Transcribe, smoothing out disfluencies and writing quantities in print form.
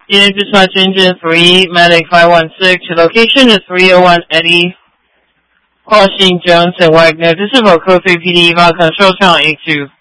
Unit Dispatch Engine 3, Medic 516. Your location is 301 Eddie, Washington, Jones, and Wagner. This is Road Code 3 PD, Eval Control Channel 82.